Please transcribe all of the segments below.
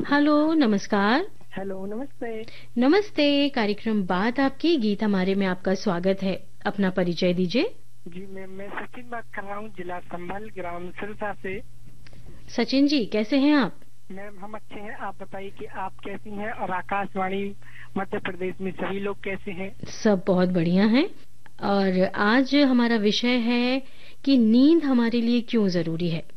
Hello, नमस्कार। Hello, नमस्ते। नमस्ते, कार्यक्रम बात आपकी गीत हमारे में आपका स्वागत है। अपना परिचय दीजिए। जी मैं सचिन बात कर रहा हूँ, जिला संभल, ग्राम सिरसा से। सचिन जी, कैसे हैं आप? मैम, हम अच्छे हैं। आप बताइए कि आप कैसी हैं, और आकाशवाणी मध्य प्रदेश में सभी लोग कैसे हैं? सब बहुत बढ़िया हैं। और आज हमारा विषय है कि नींद हमारे लिए क्यों जरूरी है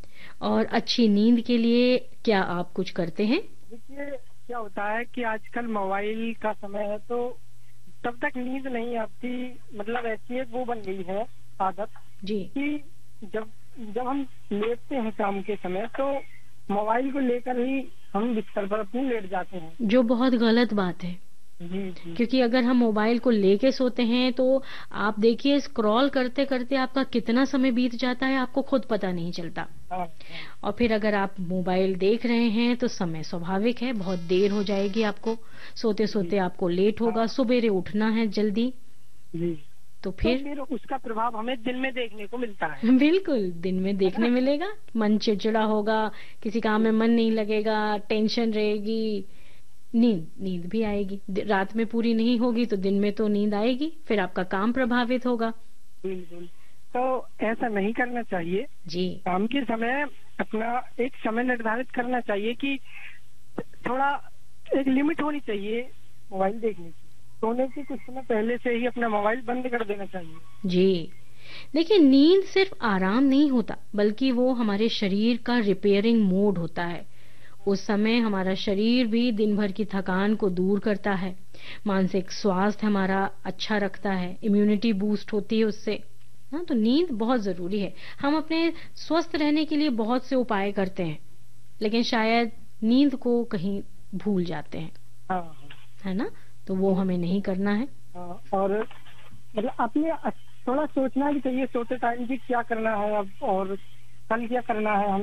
और अच्छी नींद के लिए क्या आप कुछ करते हैं? देखिए, क्या होता है कि आजकल मोबाइल का समय है, तो तब तक नींद नहीं आती। मतलब ऐसी एक वो बन गई है आदत जी। कि जब जब हम लेटते हैं शाम के समय, तो मोबाइल को लेकर ही हम बिस्तर पर अपने लेट जाते हैं। जो बहुत गलत बात है, जी जी। क्योंकि अगर हम मोबाइल को लेके सोते हैं तो आप देखिए, स्क्रॉल करते करते आपका कितना समय बीत जाता है आपको खुद पता नहीं चलता। हाँ हाँ। और फिर अगर आप मोबाइल देख रहे हैं तो समय स्वाभाविक है बहुत देर हो जाएगी आपको, सोते सोते आपको लेट होगा, हाँ सुबेरे उठना है जल्दी, जी। तो तो फिर फिर उसका प्रभाव हमें दिन में देखने को मिलता है बिल्कुल दिन में है देखने ना? मिलेगा। मन चिड़चिड़ा होगा, किसी काम में मन नहीं लगेगा, टेंशन रहेगी, नींद नींद भी आएगी। रात में पूरी नहीं होगी तो दिन में तो नींद आएगी, फिर आपका काम प्रभावित होगा। बिल्कुल। तो ऐसा नहीं करना चाहिए। जी। काम के समय अपना एक समय निर्धारित करना चाहिए कि थोड़ा एक लिमिट होनी चाहिए मोबाइल देखने की। सोने के कुछ समय पहले से ही अपना मोबाइल बंद कर देना चाहिए। जी, देखिए, नींद सिर्फ आराम नहीं होता बल्कि वो हमारे शरीर का रिपेयरिंग मोड होता है। उस समय हमारा शरीर भी दिन भर की थकान को दूर करता है, मानसिक स्वास्थ्य हमारा अच्छा रखता है, इम्यूनिटी बूस्ट होती है उससे। हाँ, तो नींद बहुत जरूरी है। हम अपने स्वस्थ रहने के लिए बहुत से उपाय करते हैं, लेकिन शायद नींद को कहीं भूल जाते हैं, हाँ हाँ। है ना? तो वो हमें नहीं करना है। हाँ, और मतलब अपने थोड़ा सोचना भी चाहिए सोते टाइम कि क्या करना है अब, और कल क्या करना है।